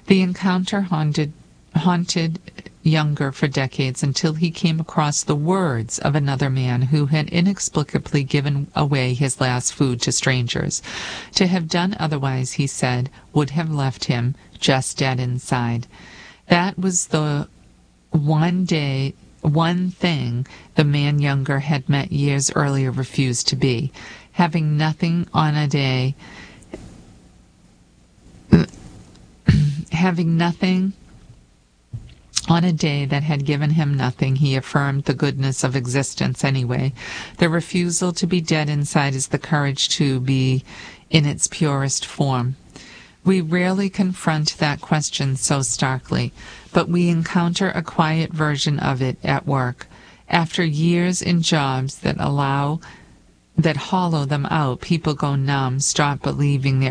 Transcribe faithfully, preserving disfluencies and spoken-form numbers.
The encounter haunted, haunted Younger for decades until he came across the words of another man who had inexplicably given away his last food to strangers. To have done otherwise, he said, would have left him just dead inside. That was the one day, one thing the man Younger had met years earlier refused to be. Having nothing on a day, having nothing on a day that had given him nothing, he affirmed the goodness of existence anyway. The refusal to be dead inside is the courage to be in its purest form. We rarely confront that question so starkly, but we encounter a quiet version of it at work. After years in jobs that allow that hollow them out, people go numb, stop believing their